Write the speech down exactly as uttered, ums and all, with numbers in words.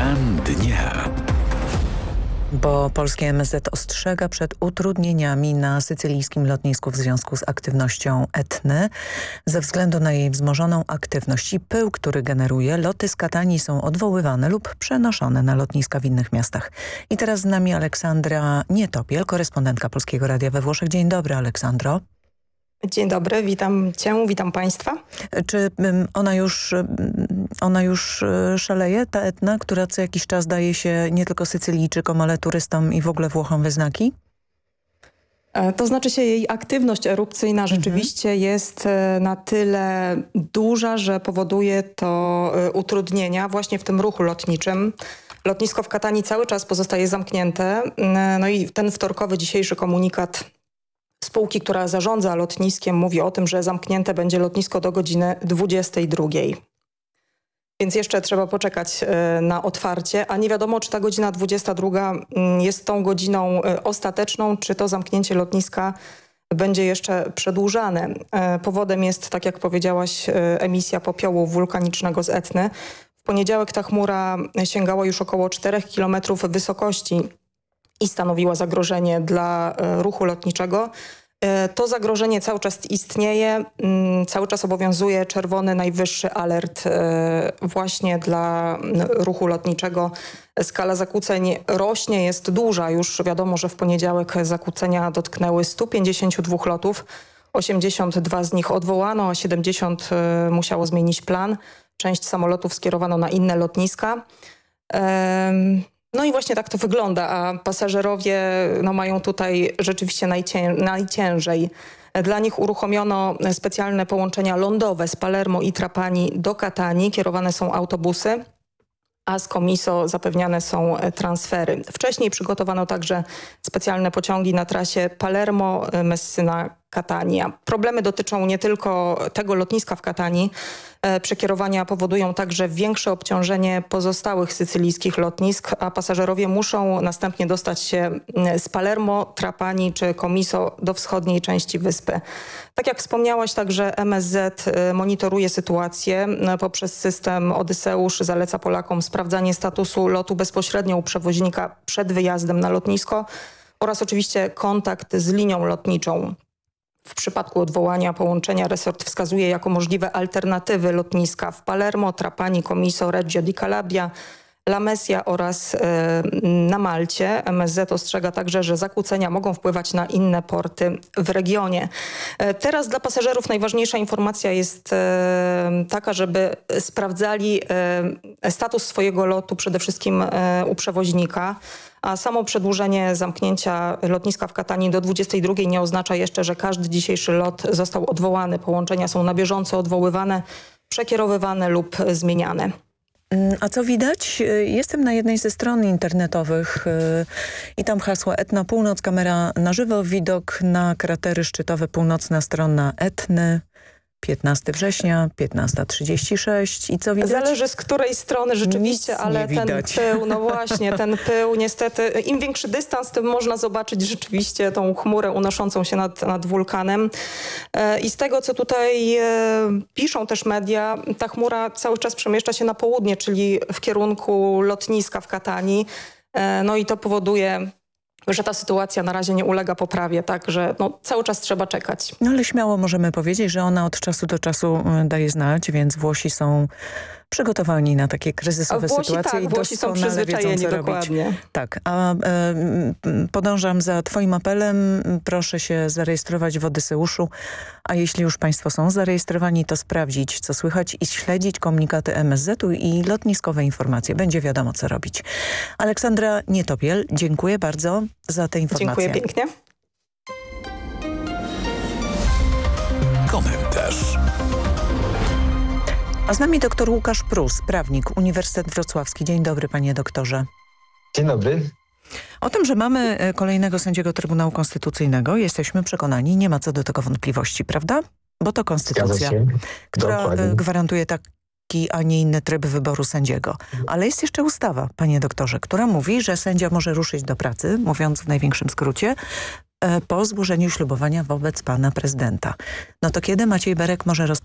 Stan dnia. Bo polskie M S Z ostrzega przed utrudnieniami na sycylijskim lotnisku w związku z aktywnością Etny. Ze względu na jej wzmożoną aktywność i pył, który generuje, loty z Katanii są odwoływane lub przenoszone na lotniska w innych miastach. I teraz z nami Aleksandra Nietopiel, korespondentka Polskiego Radia we Włoszech. Dzień dobry, Aleksandro. Dzień dobry, witam Cię, witam Państwa. Czy ona już, ona już szaleje, ta Etna, która co jakiś czas daje się nie tylko Sycylijczykom, ale turystom i w ogóle Włochom we znaki? To znaczy się jej aktywność erupcyjna rzeczywiście mhm. jest na tyle duża, że powoduje to utrudnienia właśnie w tym ruchu lotniczym. Lotnisko w Katanii cały czas pozostaje zamknięte. No i ten wtorkowy dzisiejszy komunikat spółki, która zarządza lotniskiem, mówi o tym, że zamknięte będzie lotnisko do godziny dwudziestej drugiej. Więc jeszcze trzeba poczekać na otwarcie, a nie wiadomo, czy ta godzina dwudziesta druga jest tą godziną ostateczną, czy to zamknięcie lotniska będzie jeszcze przedłużane. Powodem jest, tak jak powiedziałaś, emisja popiołu wulkanicznego z Etny. W poniedziałek ta chmura sięgała już około czterech kilometrów wysokości i stanowiła zagrożenie dla ruchu lotniczego. To zagrożenie cały czas istnieje, cały czas obowiązuje czerwony najwyższy alert właśnie dla ruchu lotniczego. Skala zakłóceń rośnie, jest duża. Już wiadomo, że w poniedziałek zakłócenia dotknęły stu pięćdziesięciu dwóch lotów. osiemdziesiąt dwa z nich odwołano, a siedemdziesiąt musiało zmienić plan. Część samolotów skierowano na inne lotniska. No i właśnie tak to wygląda, a pasażerowie no, mają tutaj rzeczywiście najcię najciężej. Dla nich uruchomiono specjalne połączenia lądowe z Palermo i Trapani do Katanii. Kierowane są autobusy, a z Comiso zapewniane są transfery. Wcześniej przygotowano także specjalne pociągi na trasie Palermo-Messina-Catania. Problemy dotyczą nie tylko tego lotniska w Katanii. Przekierowania powodują także większe obciążenie pozostałych sycylijskich lotnisk, a pasażerowie muszą następnie dostać się z Palermo, Trapani czy Comiso do wschodniej części wyspy. Tak jak wspomniałaś, także M S Z monitoruje sytuację. Poprzez system Odyseusz zaleca Polakom sprawdzanie statusu lotu bezpośrednio u przewoźnika przed wyjazdem na lotnisko oraz oczywiście kontakt z linią lotniczą. W przypadku odwołania połączenia resort wskazuje jako możliwe alternatywy lotniska w Palermo, Trapani, Comiso, Reggio di Calabria, Lamezia oraz y, na Malcie. M S Z ostrzega także, że zakłócenia mogą wpływać na inne porty w regionie. Y, teraz dla pasażerów najważniejsza informacja jest y, taka, żeby sprawdzali y, status swojego lotu przede wszystkim y, u przewoźnika. A samo przedłużenie zamknięcia lotniska w Katanii do dwudziestej drugiej nie oznacza jeszcze, że każdy dzisiejszy lot został odwołany. Połączenia są na bieżąco odwoływane, przekierowywane lub zmieniane. A co widać? Jestem na jednej ze stron internetowych i tam hasło Etna Północ, kamera na żywo, widok na kratery szczytowe, północna strona Etny. piętnastego września, piętnasta trzydzieści sześć i co widać? Zależy z której strony rzeczywiście, Nic ale ten widać. pył, no właśnie, ten pył niestety, im większy dystans, tym można zobaczyć rzeczywiście tą chmurę unoszącą się nad, nad wulkanem. E, I z tego, co tutaj e, piszą też media, ta chmura cały czas przemieszcza się na południe, czyli w kierunku lotniska w Katanii. E, no i to powoduje, że ta sytuacja na razie nie ulega poprawie, tak, że no, cały czas trzeba czekać. No ale śmiało możemy powiedzieć, że ona od czasu do czasu daje znać, więc Włosi są przygotowani na takie kryzysowe Włosi, sytuacje tak, i Włosi są doskonale wiedzą, co dokładnie. robić. Tak, a e, podążam za twoim apelem. Proszę się zarejestrować w Odyseuszu, a jeśli już państwo są zarejestrowani, to sprawdzić, co słychać i śledzić komunikaty M S Z-u i lotniskowe informacje. Będzie wiadomo, co robić. Aleksandra Nietopiel, dziękuję bardzo za te informacje. Dziękuję pięknie. Komentarz. A z nami doktor Łukasz Prus, prawnik, Uniwersytet Wrocławski. Dzień dobry, panie doktorze. Dzień dobry. O tym, że mamy kolejnego sędziego Trybunału Konstytucyjnego, jesteśmy przekonani, nie ma co do tego wątpliwości, prawda? Bo to konstytucja, która Dokładnie. gwarantuje taki, a nie inny tryb wyboru sędziego. Ale jest jeszcze ustawa, panie doktorze, która mówi, że sędzia może ruszyć do pracy, mówiąc w największym skrócie, po złożeniu ślubowania wobec pana prezydenta. No to kiedy Maciej Berek może rozpocząć